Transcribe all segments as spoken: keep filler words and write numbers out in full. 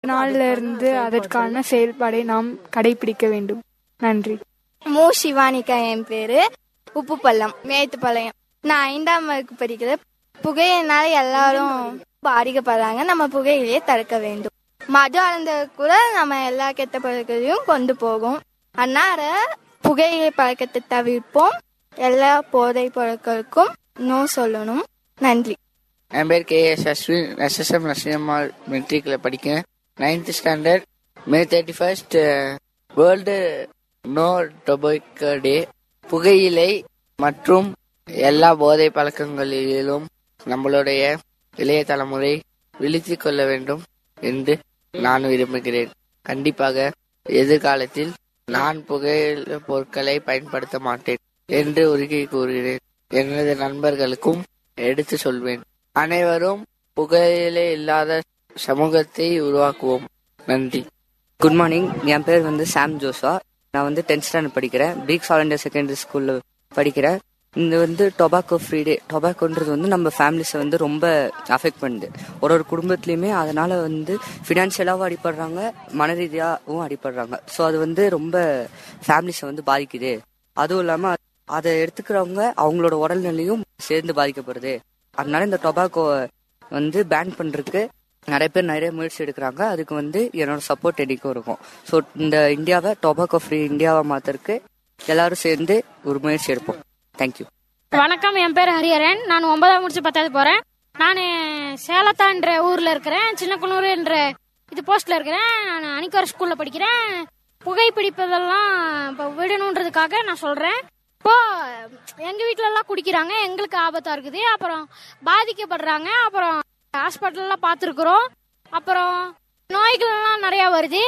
நாள்ல இருந்து அதற்கான செயல்பாடை நாம் கடைபிடிக்க வேண்டும். நன்றி. மு சிவானிகா என் பேரு. உப்புப்பள்ளம், மேட்டுப்பாளையம். நான் ஐந்தாம் வகுப்பு படிக்கிறேன். புகையினால எல்லாரும் பாதிக்கப்படுறாங்க. நம்ம புகையிலேயே தடுக்க வேண்டும். மது அருந்த கூட நம்ம எல்லா கெட்ட பழக்கத்தையும் கொண்டு போகும். அதனால புகையிலை பழக்கத்தை தவிர்ப்போம். எல்லா போதை பொருட்களுக்கும் நோ சொல்லணும். நன்றி. என் பேர் K S Ashwin. S S M நரசிம்மாள் மெட்ரிக்ல படிக்கிறேன். Ninth standard. மே thirty first world no tobacco டே. புகையிலை மற்றும் எல்லா போதை பழக்கங்களிலும் நம்மளுடைய இளைய தலைமுறை விழித்து கொள்ள வேண்டும் என்று நான் விரும்புகிறேன். கண்டிப்பாக எதிர்காலத்தில் நான் புகையிலை பொருட்களை பயன்படுத்த மாட்டேன் என்று உறுதி கூறுகிறேன். எனது நண்பர்களுக்கும் எடுத்து சொல்வேன். அனைவரும் புகையிலை இல்லாத சமூகத்தை உருவாக்குவோம். நன்றி. Good morning. என் பேர் வந்து சாம் ஜோசா. நான் வந்து டென்த் ஸ்டாண்டர்ட் படிக்கிறேன். பிரிக்ஸ் ஆல் இண்டியா செகண்டரி ஸ்கூல்ல படிக்கிறேன். இந்த வந்து டொபாக்கோ ஃப்ரீ டே. டொபாக்கோன்றது வந்து நம்ம ஃபேமிலிஸை வந்து ரொம்ப அஃபெக்ட் பண்ணுது. ஒரு ஒரு குடும்பத்துலையுமே அதனால வந்து ஃபினான்ஷியலாகவும் அடிப்படுறாங்க, மன ரீதியாகவும் அடிப்படுறாங்க. ஸோ அது வந்து ரொம்ப ஃபேமிலிஸை வந்து பாதிக்குது. அதுவும் இல்லாமல் அதை எடுத்துக்கிறவங்க அவங்களோட உடல்நிலையும் சேர்ந்து பாதிக்கப்படுது. அதனால இந்த டொபாக்கோ வந்து பேன் பண்றதுக்கு நிறைய பேர் நிறைய முயற்சி எடுக்கிறாங்க. அதுக்கு வந்து என்னோட சப்போர்ட் என்னைக்கும் இருக்கும். ஸோ இந்த இந்தியாவை டொபாக்கோ ஃப்ரீ இந்தியாவை மாத்துறதுக்கு எல்லாரும் சேர்ந்து ஒரு முயற்சி எடுப்போம். தேங்க்யூ. வணக்கம். என் பேர் ஹரிஹரன். நான் ஒன்பதாம் முடிச்சு பத்தாவது போறேன். நான் சேலத்தான்ற ஊர்ல இருக்கிறேன். சின்னக்குனூர் என்ற இது போஸ்ட்ல இருக்கிறேன். நான் அணிக்கர் ஸ்கூல்ல படிக்கிறேன். புகைப்பிடிப்பதெல்லாம் இப்போ விடணுன்றதுக்காக நான் சொல்றேன். இப்போ எங்க வீட்டுல எல்லாம் குடிக்கிறாங்க, எங்களுக்கு ஆபத்தா இருக்குது. அப்புறம் பாதிக்கப்படுறாங்க. அப்புறம் ஹாஸ்பிட்டல் எல்லாம் பாத்துருக்குறோம். அப்புறம் நோய்கள் எல்லாம் நிறைய வருது.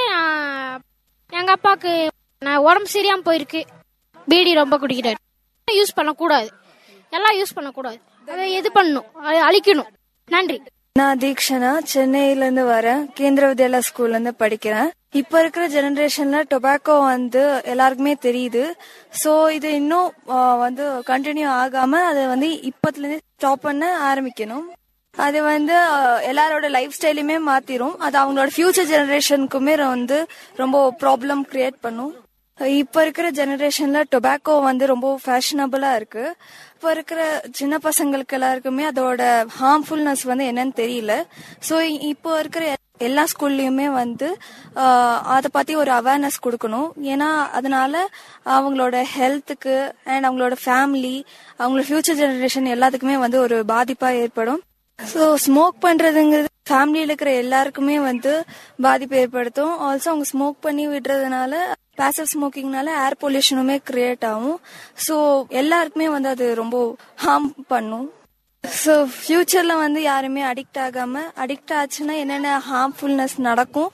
எங்க அப்பாவுக்கு உடம்பு சரியாம போயிருக்கு. பீடி ரொம்ப குடிக்கிறாரு. யூஸ் பண்ணக்கூடாது. எல்லாம் யூஸ் பண்ணக்கூடாது. அதை எது பண்ணணும், அதை அழிக்கணும். நன்றி. நான் தீக்ஷனா சென்னையில இருந்து வரேன். கேந்திர வித்யாலயா ஸ்கூல்ல இருந்து படிக்கிறேன். இப்ப இருக்கிற ஜெனரேஷன்ல டொபாக்கோ வந்து எல்லாருக்குமே தெரியுது. சோ இது இன்னும் வந்து கண்டினியூ ஆகாம அதை வந்து இப்பத்துல இருந்து ஸ்டாப் பண்ண ஆரம்பிக்கணும். அது வந்து எல்லாரோட லைஃப் ஸ்டைலுமே மாத்திரும். அது அவங்களோட ஃபியூச்சர் ஜெனரேஷனுக்குமே வந்து ரொம்ப ப்ராப்ளம் கிரியேட் பண்ணும். இப்ப இருக்கிற ஜெனரேஷன்ல டொபாக்கோ வந்து ரொம்ப ஃபேஷனபிளா இருக்கு. இப்ப இருக்கிற சின்ன பசங்களுக்கு எல்லாருக்குமே அதோட ஹார்ம்ஃபுல்னஸ் வந்து என்னன்னு தெரியல. சோ இப்போ இருக்கிற எல்லா ஸ்கூல்லயுமே வந்து அதை பத்தி ஒரு அவேர்னஸ் கொடுக்கணும். ஏன்னா அதனால அவங்களோட ஹெல்த்துக்கு அண்ட் அவங்களோட ஃபேமிலி, அவங்களோட ஃபியூச்சர் ஜெனரேஷன் எல்லாத்துக்குமே வந்து ஒரு பாதிப்பா ஏற்படும். ஸோ ஸ்மோக் பண்றதுங்கிறது ஃபேமிலியில இருக்கிற எல்லாருக்குமே வந்து பாதிப்பு ஏற்படுத்தும். ஆல்சோ அவங்க ஸ்மோக் பண்ணி விடுறதுனால பாசிவ் ஸ்மோக்கிங்னால ஏர் பொல்யூஷனுமே கிரியேட் ஆகும். ஸோ எல்லாருக்குமே வந்து அது ரொம்ப ஹார்ம் பண்ணும். ஸோ ஃபியூச்சர்ல வந்து யாருமே அடிக்ட் ஆகாம, அடிக்ட் ஆச்சுன்னா என்னென்ன ஹார்ம்ஃபுல்னஸ் நடக்கும்,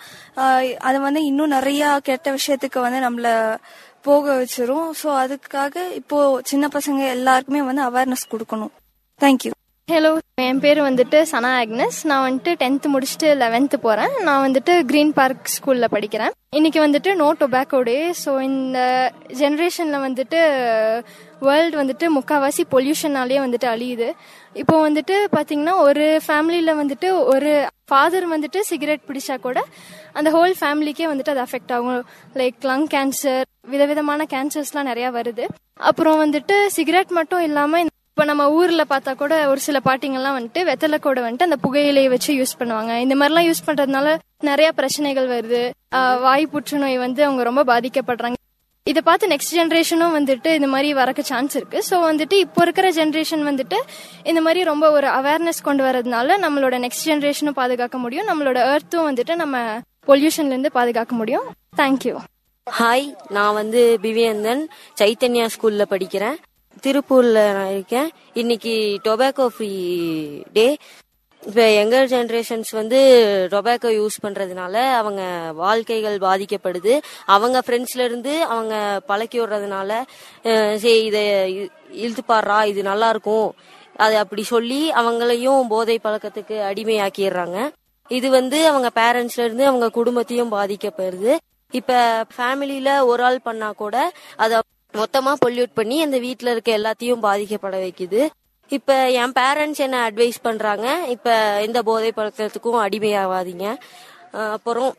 அது வந்து இன்னும் நிறைய கெட்ட விஷயத்துக்கு வந்து நம்மள போக வச்சிரும். ஸோ அதுக்காக இப்போ சின்ன பசங்க எல்லாருக்குமே வந்து அவேர்னஸ் கொடுக்கணும். தேங்க்யூ. ஹலோ, என் பேர் வந்துட்டு சனா ஆக்னஸ். நான் வந்துட்டு டென்த் முடிச்சுட்டு லெவன்த் போறேன். நான் வந்துட்டு கிரீன் பார்க் ஸ்கூல்ல படிக்கிறேன். இன்னைக்கு வந்துட்டு நோ டொபாக்கோ டே. ஸோ இந்த ஜெனரேஷன்ல வந்துட்டு வேர்ல்டு வந்துட்டு முக்கால்வாசி பொல்யூஷனாலே வந்துட்டு அழியுது. இப்போ வந்துட்டு பாத்தீங்கன்னா ஒரு ஃபேமிலியில வந்துட்டு ஒரு ஃபாதர் வந்துட்டு சிகரெட் பிடிச்சா கூட அந்த ஹோல் ஃபேமிலிக்கே வந்துட்டு அது அஃபெக்ட் ஆகும். லைக் லங் கேன்சர், விதவிதமான கேன்சர்ஸ்லாம் நிறைய வருது. அப்புறம் வந்துட்டு சிகரெட் மட்டும் இல்லாம இப்ப நம்ம ஊர்ல பார்த்தா கூட ஒரு சில பாட்டிங்கெல்லாம் வந்துட்டு வெத்தலை கூட வந்துட்டு அந்த புகையிலையை வச்சு யூஸ் பண்ணுவாங்க. இந்த மாதிரிலாம் யூஸ் பண்றதுனால நிறைய பிரச்சனைகள் வருது. வாய் புற்றுநோய் வந்து அவங்க ரொம்ப பாதிக்கப்படுறாங்க. இதை பார்த்து நெக்ஸ்ட் ஜென்ரேஷனும் வந்துட்டு இந்த மாதிரி வரக்கு சான்ஸ் இருக்கு. ஸோ வந்துட்டு இப்போ இருக்கிற ஜென்ரேஷன் வந்துட்டு இந்த மாதிரி ரொம்ப ஒரு அவேர்னஸ் கொண்டு வரதுனால நம்மளோட நெக்ஸ்ட் ஜென்ரேஷனும் பாதுகாக்க முடியும், நம்மளோட எர்த்தும் வந்துட்டு நம்ம பொல்யூஷன்ல இருந்து பாதுகாக்க முடியும். தேங்க்யூ. ஹாய், நான் வந்து பிவியந்தன் சைத்தன்யா ஸ்கூல்ல படிக்கிறேன். திருப்பூர்ல நான் இருக்கேன். இன்னைக்கு டொபாக்கோ ஃப்ரீ டே. இப்ப யங்கர் ஜெனரேஷன்ஸ் வந்து டொபாக்கோ யூஸ் பண்றதுனால அவங்க வாழ்க்கைகள் பாதிக்கப்படுது. அவங்க ஃப்ரெண்ட்ஸ்ல இருந்து அவங்க பழக்கி விடுறதுனால சரி இதை இழுத்து பாடுறா, இது நல்லா இருக்கும், அது அப்படி சொல்லி அவங்களையும் போதை பழக்கத்துக்கு அடிமையாக்கிடுறாங்க. இது வந்து அவங்க பேரண்ட்ஸ்ல இருந்து அவங்க குடும்பத்தையும் பாதிக்கப்படுது. இப்ப ஃபேமிலியில ஒரு ஆள் பண்ணா கூட அத மொத்தமா பொல்யூட் பண்ணி அந்த வீட்டுல இருக்க எல்லாத்தையும் பாதிக்கப்பட வைக்குது. இப்ப என் பேரண்ட்ஸ் என்ன அட்வைஸ் பண்றாங்க, இப்ப எந்த போதை பழக்கத்துக்கும் அடிமையாவாதீங்க. அப்புறம்